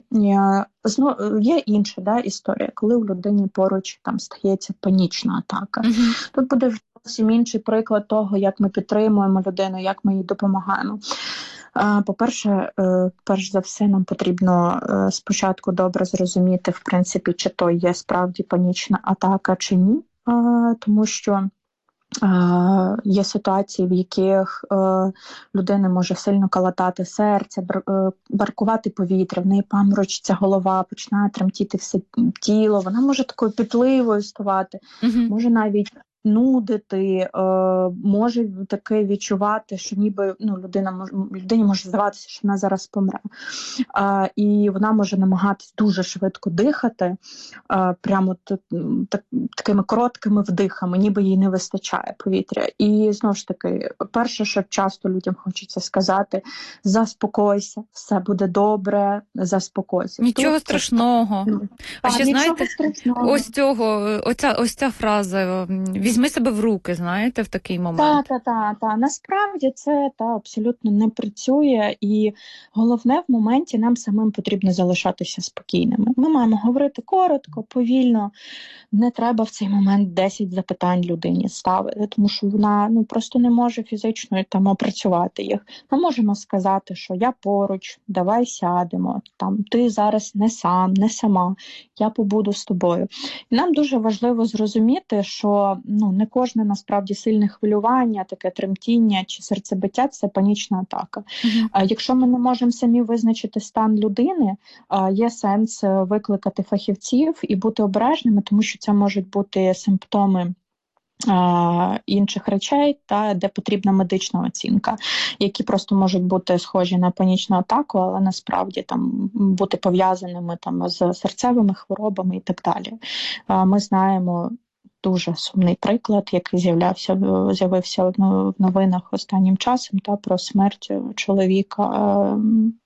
Speaker 19: Є інша історія, коли у людині поруч там стається панічна атака. Тут буде зовсім інший приклад того, як ми підтримуємо людину, як ми їй допомагаємо. По-перше, перш за все, нам потрібно спочатку добре зрозуміти, в принципі, чи то є справді панічна атака, чи ні, тому що є ситуації, в яких людина може сильно калатати серце, баркувати повітря, в неї паморочиться голова, починає тремтіти все тіло, вона може такою пітливою ставати, може навіть нудити, може таке відчувати, що ніби людині може здаватися, що вона зараз помре. І вона може намагатись дуже швидко дихати, прямо такими короткими вдихами, ніби їй не вистачає повітря. І знову ж таки, перше, що часто людям хочеться сказати: заспокойся, все буде добре, заспокойся.
Speaker 14: Нічого страшного. А ще, знаєте, ось ця фраза: візьми себе в руки, знаєте, в такий момент.
Speaker 19: Так. Насправді це абсолютно не працює, і головне в моменті нам самим потрібно залишатися спокійними. Ми маємо говорити коротко, повільно, не треба в цей момент 10 запитань людині ставити, тому що вона просто не може фізично там опрацювати їх. Ми можемо сказати, що я поруч, давай сядемо, там, ти зараз не сам, не сама, я побуду з тобою. І нам дуже важливо зрозуміти, що не кожне насправді сильне хвилювання, таке тремтіння чи серцебиття – це панічна атака. Якщо ми не можемо самі визначити стан людини, є сенс викликати фахівців і бути обережними, тому що це можуть бути симптоми інших речей, де потрібна медична оцінка, які просто можуть бути схожі на панічну атаку, але насправді там бути пов'язаними там з серцевими хворобами і так далі. Ми знаємо дуже сумний приклад, який з'явився в новинах останнім часом, про смерть чоловіка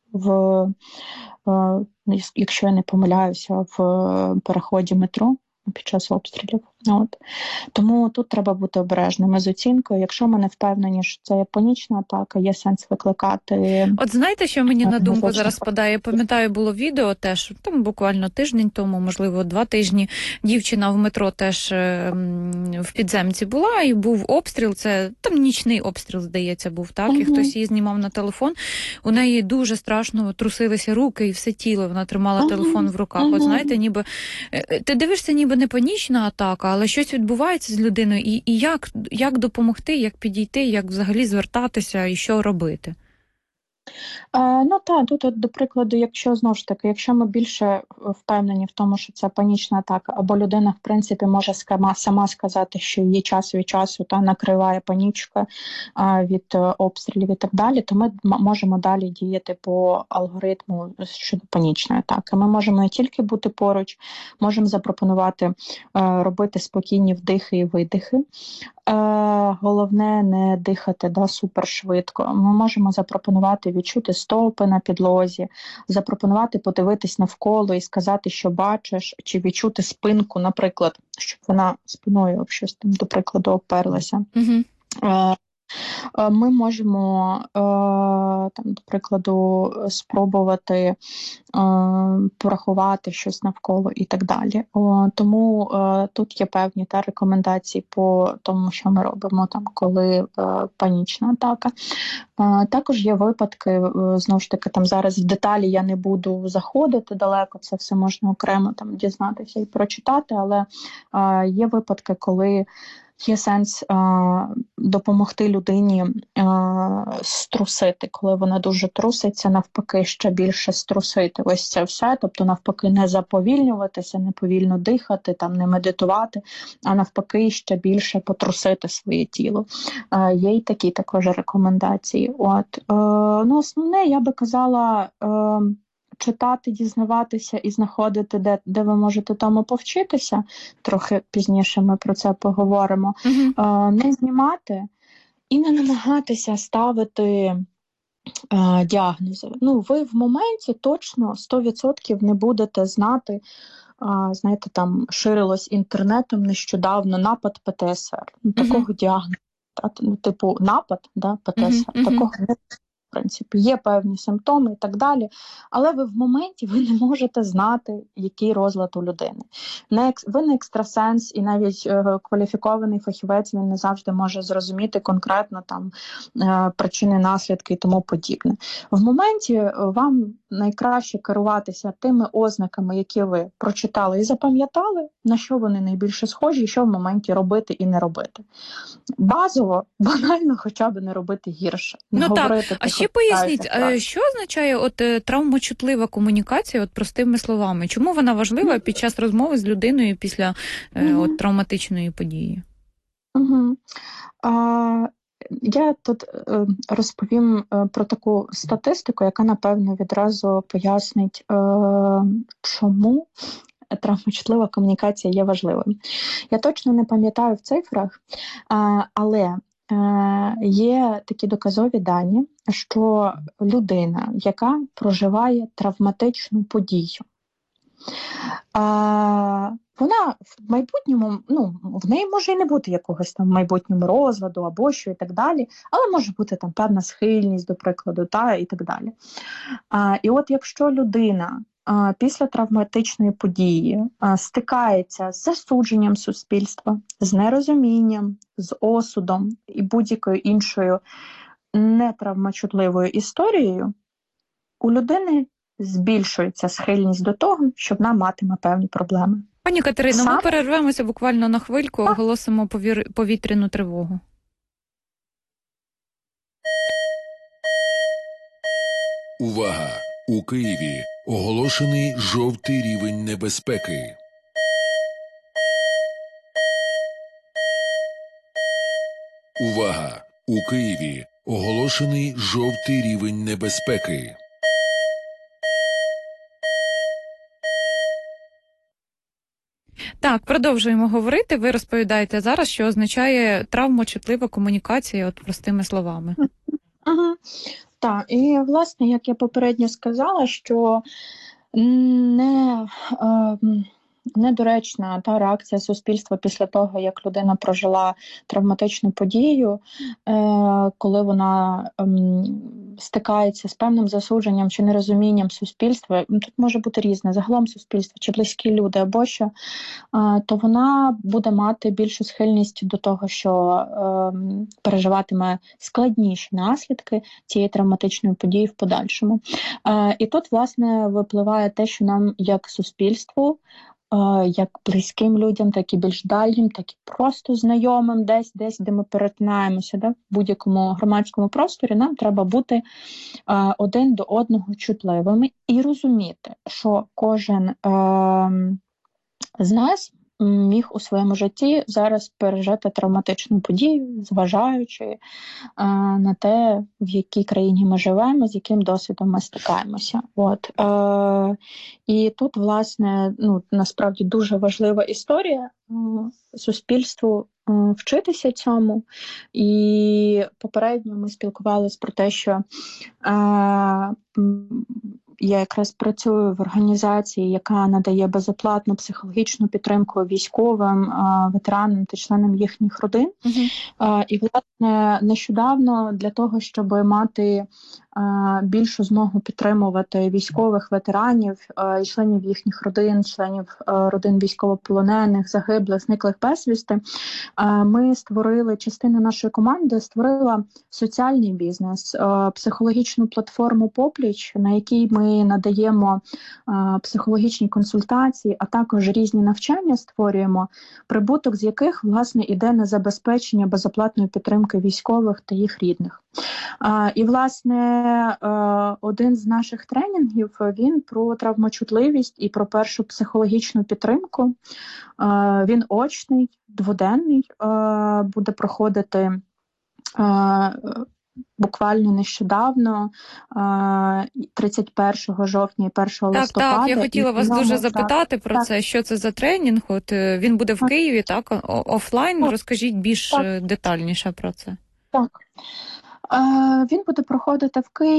Speaker 19: якщо я не помиляюся, в переході метро під час обстрілів. Тому тут треба бути обережними з оцінкою. Якщо ми не впевнені, що це є панічна атака, є сенс викликати.
Speaker 14: От знаєте, що мені на думку зараз спадає? Пам'ятаю, було відео теж, там буквально тиждень тому, можливо, 2 тижні, дівчина в метро теж в підземці була, і був обстріл, це там нічний обстріл, здається, був, так? І хтось її знімав на телефон. У неї дуже страшно трусилися руки і все тіло, вона тримала телефон в руках. От знаєте, ніби ти дивишся, ніби не панічна атака, але щось відбувається з людиною, і як допомогти, як підійти, як взагалі звертатися і що робити?
Speaker 19: Тут, до прикладу, якщо ми більше впевнені в тому, що це панічна атака, або людина, в принципі, може сама сказати, що її час від часу накриває панічка від обстрілів і так далі, то ми можемо далі діяти по алгоритму щодо панічної атаки. Ми можемо не тільки бути поруч, можемо запропонувати робити спокійні вдихи і видихи. Головне не дихати супершвидко. Ми можемо запропонувати відчути стопи на підлозі, запропонувати подивитись навколо і сказати, що бачиш, чи відчути спинку, наприклад, щоб вона спиною об щось там, до прикладу, оперлася. Ми можемо там, до прикладу, спробувати порахувати щось навколо і так далі. Тому тут є певні рекомендації по тому, що ми робимо, там, коли панічна атака. Також є випадки, знову ж таки, там зараз в деталі я не буду заходити далеко, це все можна окремо там дізнатися і прочитати, але є випадки, коли є сенс допомогти людині струсити, коли вона дуже труситься, навпаки, ще більше струсити. Ось це все, тобто навпаки не заповільнюватися, не повільно дихати, там, не медитувати, а навпаки ще більше потрусити своє тіло. Є й такі також рекомендації. Основне, я би казала, читати, дізнаватися і знаходити, де ви можете тому повчитися. Трохи пізніше ми про це поговоримо. Не знімати і не намагатися ставити діагнози. Ви в моменті точно 100% не будете знати. Знаєте, там ширилось інтернетом нещодавно напад ПТСР. Такого діагнозу, типу напад, ПТСР, такого не. В принципі, є певні симптоми і так далі, але ви в моменті не можете знати, який розлад у людини. Ви не екстрасенс, і навіть кваліфікований фахівець, він не завжди може зрозуміти конкретно там причини, наслідки і тому подібне. В моменті вам найкраще керуватися тими ознаками, які ви прочитали і запам'ятали, на що вони найбільше схожі, і що в моменті робити і не робити. Базово, банально хоча б не робити гірше. Не говорити,
Speaker 14: а ще поясніть, що означає травмочутлива комунікація, простими словами? Чому вона важлива під час розмови з людиною після травматичної події?
Speaker 19: Я тут розповім про таку статистику, яка, напевно, відразу пояснить, чому травмочутлива комунікація є важливою. Я точно не пам'ятаю в цифрах, але є такі доказові дані, що людина, яка проживає травматичну подію, вона в майбутньому, в неї може і не бути якогось там в майбутньому розладу або що і так далі, але може бути там певна схильність, до прикладу, і так далі. І от якщо людина після травматичної події стикається з засудженням суспільства, з нерозумінням, з осудом і будь-якою іншою нетравмочутливою історією, у людини збільшується схильність до того, що вона матиме певні проблеми.
Speaker 14: Пані Катерино, ми перервемося буквально на хвильку, оголосимо повітряну тривогу.
Speaker 3: Увага! У Києві оголошений жовтий рівень небезпеки. Увага! У Києві оголошений жовтий рівень небезпеки.
Speaker 14: Так, продовжуємо говорити. Ви розповідаєте зараз, що означає травмочутлива комунікація, простими словами.
Speaker 19: Так, і, власне, як я попередньо сказала, що недоречна та реакція суспільства після того, як людина прожила травматичну подію, коли вона стикається з певним засудженням чи нерозумінням суспільства, тут може бути різне, загалом суспільство чи близькі люди або що, то вона буде мати більшу схильність до того, що переживатиме складніші наслідки цієї травматичної події в подальшому. І тут, власне, випливає те, що нам як суспільству, як близьким людям, так і більш дальнім, так і просто знайомим десь, де ми перетинаємося, в будь-якому громадському просторі, нам треба бути один до одного чутливими і розуміти, що кожен з нас міг у своєму житті зараз пережити травматичну подію, зважаючи на те, в якій країні ми живемо, з яким досвідом ми стикаємося. І тут, власне, насправді дуже важлива історія суспільству вчитися цьому. І попередньо ми спілкувалися про те, що я якраз працюю в організації, яка надає безоплатну психологічну підтримку військовим, ветеранам та членам їхніх родин. І, власне, нещодавно для того, щоб мати більшу змогу підтримувати військових ветеранів і членів їхніх родин, членів родин військовополонених, загиблих, зниклих безвісти. Ми створили, частина нашої команди створила соціальний бізнес, психологічну платформу «Попліч», на якій ми надаємо психологічні консультації, а також різні навчання створюємо, прибуток з яких, власне, іде на забезпечення безоплатної підтримки військових та їх рідних. І, власне, один з наших тренінгів, він про травмочутливість і про першу психологічну підтримку. Він очний, дводенний, буде проходити буквально нещодавно, 31 жовтня і 1 листопада.
Speaker 14: Так, я хотіла вас дуже запитати про це, що це за тренінг. От він буде в Києві, так, офлайн. Розкажіть більш детальніше про це.
Speaker 19: Так. Він буде проходити в Києві.